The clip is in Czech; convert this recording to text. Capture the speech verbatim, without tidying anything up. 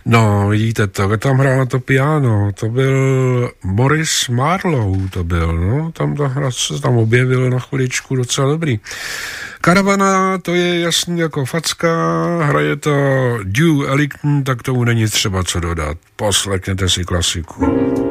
No, vidíte to, kdo tam hrál na to piano, to byl Morris Marlowe, to byl, no, tam ta hra se tam objevil na chviličku, docela dobrý. Karavana, to je jasný jako facka, hraje to Duke Ellington, tak tomu není třeba co dodat. Poslechněte si klasiku.